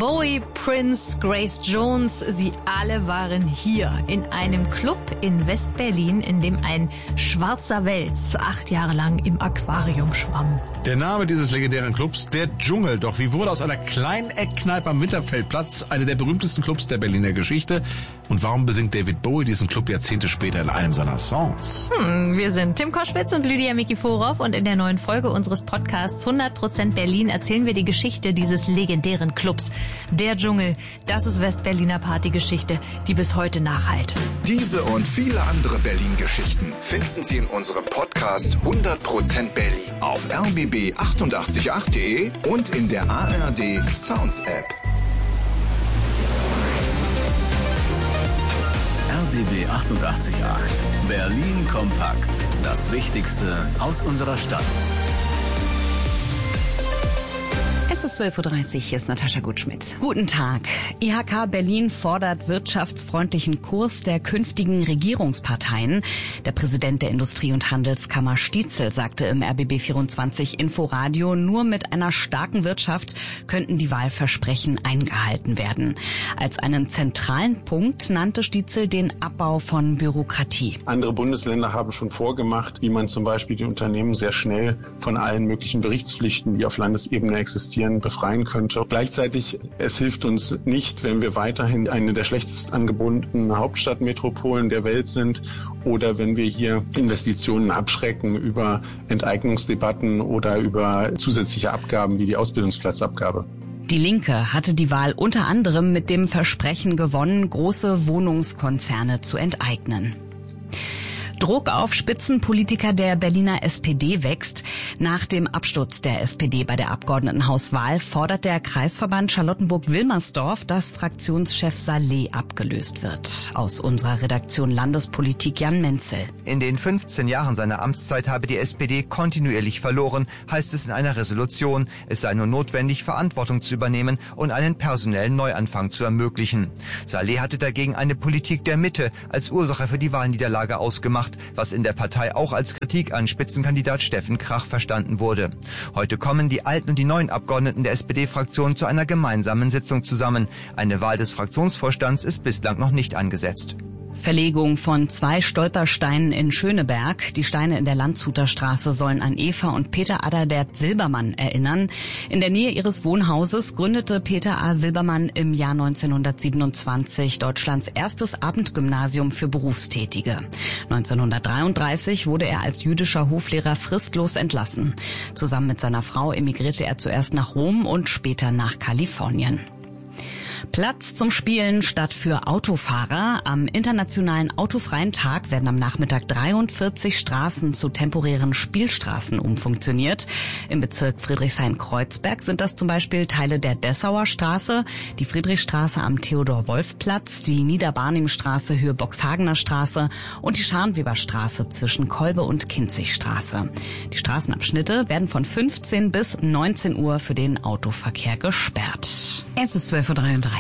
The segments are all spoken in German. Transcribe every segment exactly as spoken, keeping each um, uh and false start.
Bowie, Prince, Grace Jones, sie alle waren hier in einem Club in West-Berlin, in dem ein schwarzer Wels acht Jahre lang im Aquarium schwamm. Der Name dieses legendären Clubs, der Dschungel. Doch wie wurde aus einer kleinen Eckkneipe am Winterfeldplatz eine der berühmtesten Clubs der Berliner Geschichte? Und warum besingt David Bowie diesen Club Jahrzehnte später in einem seiner Songs? Hm, wir sind Tim Koschwitz und Lydia Mikiforov und in der neuen Folge unseres Podcasts hundert Prozent Berlin erzählen wir die Geschichte dieses legendären Clubs. Der Dschungel, das ist Westberliner Partygeschichte, die bis heute nachhallt. Diese und viele andere Berlin-Geschichten finden Sie in unserem Podcast hundert Prozent Berlin auf r b b achtundachtzig Komma acht punkt de und in der A R D Sounds App. R B B achtundachtzig Komma acht. Berlin kompakt. Das Wichtigste aus unserer Stadt. Es ist zwölf Uhr dreißig, hier ist Natascha Gutschmidt. Guten Tag. I H K Berlin fordert wirtschaftsfreundlichen Kurs der künftigen Regierungsparteien. Der Präsident der Industrie- und Handelskammer Stietzel sagte im R B B vierundzwanzig Inforadio, nur mit einer starken Wirtschaft könnten die Wahlversprechen eingehalten werden. Als einen zentralen Punkt nannte Stietzel den Abbau von Bürokratie. Andere Bundesländer haben schon vorgemacht, wie man zum Beispiel die Unternehmen sehr schnell von allen möglichen Berichtspflichten, die auf Landesebene existieren, befreien könnte. Gleichzeitig, es hilft uns nicht, wenn wir weiterhin eine der schlechtest angebundenen Hauptstadtmetropolen der Welt sind oder wenn wir hier Investitionen abschrecken über Enteignungsdebatten oder über zusätzliche Abgaben wie die Ausbildungsplatzabgabe. Die Linke hatte die Wahl unter anderem mit dem Versprechen gewonnen, große Wohnungskonzerne zu enteignen. Druck auf Spitzenpolitiker der Berliner S P D wächst. Nach dem Absturz der S P D bei der Abgeordnetenhauswahl fordert der Kreisverband Charlottenburg-Wilmersdorf, dass Fraktionschef Saleh abgelöst wird. Aus unserer Redaktion Landespolitik Jan Menzel. In den fünfzehn Jahren seiner Amtszeit habe die S P D kontinuierlich verloren, heißt es in einer Resolution. Es sei nur notwendig, Verantwortung zu übernehmen und einen personellen Neuanfang zu ermöglichen. Saleh hatte dagegen eine Politik der Mitte als Ursache für die Wahlniederlage ausgemacht, was in der Partei auch als Kritik an Spitzenkandidat Steffen Krach verstanden wurde. Heute kommen die alten und die neuen Abgeordneten der S P D-Fraktion zu einer gemeinsamen Sitzung zusammen. Eine Wahl des Fraktionsvorstands ist bislang noch nicht angesetzt. Verlegung von zwei Stolpersteinen in Schöneberg. Die Steine in der Landshuter Straße sollen an Eva und Peter Adalbert Silbermann erinnern. In der Nähe ihres Wohnhauses gründete Peter A. Silbermann im Jahr neunzehnhundertsiebenundzwanzig Deutschlands erstes Abendgymnasium für Berufstätige. neunzehnhundertdreiunddreißig wurde er als jüdischer Hoflehrer fristlos entlassen. Zusammen mit seiner Frau emigrierte er zuerst nach Rom und später nach Kalifornien. Platz zum Spielen statt für Autofahrer. Am Internationalen Autofreien Tag werden am Nachmittag dreiundvierzig Straßen zu temporären Spielstraßen umfunktioniert. Im Bezirk Friedrichshain-Kreuzberg sind das zum Beispiel Teile der Dessauer Straße, die Friedrichstraße am Theodor-Wolf-Platz, die Niederbarnim-Straße, Höhe Boxhagener Straße und die Scharnweberstraße zwischen Kolbe und Kinzigstraße. Die Straßenabschnitte werden von fünfzehn bis neunzehn Uhr für den Autoverkehr gesperrt. Es ist zwölf Uhr dreiunddreißig.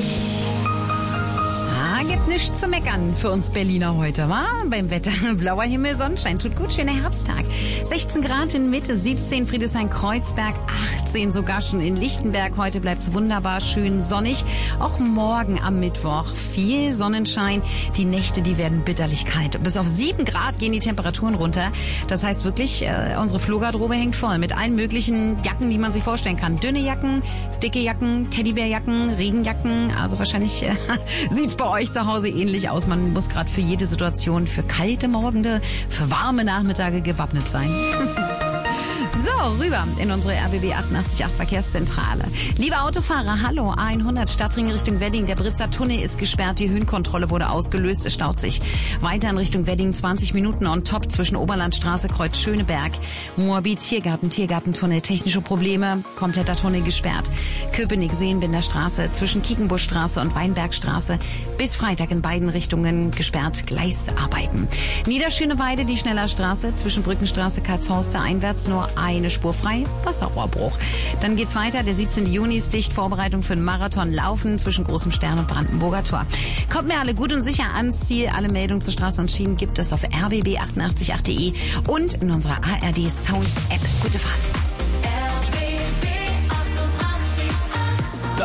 Ah, gibt nichts zu meckern für uns Berliner heute, wa? Beim Wetter. Blauer Himmel, Sonnenschein, tut gut, schöner Herbsttag. sechzehn Grad in Mitte, siebzehn Friedrichshain-Kreuzberg, achtzehn sogar schon in Lichtenberg. Heute bleibt's wunderbar schön sonnig. Auch morgen am Mittwoch viel Sonnenschein. Die Nächte, die werden bitterlich kalt. Bis auf sieben Grad gehen die Temperaturen runter. Das heißt wirklich, äh, unsere Flohgarderobe hängt voll mit allen möglichen Jacken, die man sich vorstellen kann. Dünne Jacken, dicke Jacken, Teddybärjacken, Regenjacken. Also wahrscheinlich äh, sieht's bei euch zu Hause ähnlich aus. Man muss gerade für jede Situation, für kalte Morgende, für warme Nachmittage gewappnet sein. So, rüber in unsere R B B achtundachtzig Komma acht Verkehrszentrale. Liebe Autofahrer, hallo, A hundert Stadtring Richtung Wedding. Der Britzer Tunnel ist gesperrt, die Höhenkontrolle wurde ausgelöst, es staut sich. Weiter in Richtung Wedding, zwanzig Minuten on top zwischen Oberlandstraße, Kreuz Schöneberg. Moabit, Tiergarten, Tiergartentunnel, technische Probleme, kompletter Tunnel gesperrt. Köpenick, Seenbinderstraße zwischen Kiekenbuschstraße und Weinbergstraße bis Freitag in beiden Richtungen gesperrt, Gleisarbeiten. Niederschöneweide, die Schnellerstraße zwischen Brückenstraße, Karlshorster einwärts nur eine Spur frei, Wasserrohrbruch. Dann geht's weiter, der siebzehnten Juni ist dicht, Vorbereitung für den Marathon Laufen zwischen Großem Stern und Brandenburger Tor. Kommt mir alle gut und sicher ans Ziel. Alle Meldungen zu Straßen und Schienen gibt es auf r b b achtundachtzig Komma acht punkt de und in unserer A R D Sounds App. Gute Fahrt. Das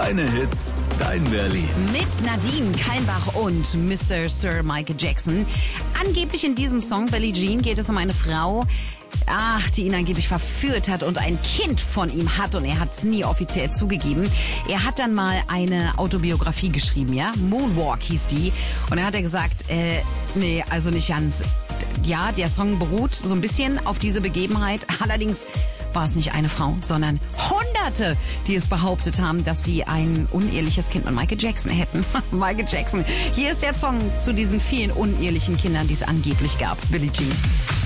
Deine Hits, dein Berlin. Mit Nadine Kalmbach und Mister Sir Michael Jackson. Angeblich in diesem Song Billie Jean geht es um eine Frau, ach, die ihn angeblich verführt hat und ein Kind von ihm hat, und er hat es nie offiziell zugegeben. Er hat dann mal eine Autobiografie geschrieben, ja, Moonwalk hieß die, und er hat er gesagt, äh, nee, also nicht ganz. Ja, der Song beruht so ein bisschen auf diese Begebenheit, allerdings war es nicht eine Frau, sondern Hunderte, die es behauptet haben, dass sie ein uneheliches Kind mit Michael Jackson hätten. Michael Jackson. Hier ist der Song zu diesen vielen unehelichen Kindern, die es angeblich gab. Billie Jean.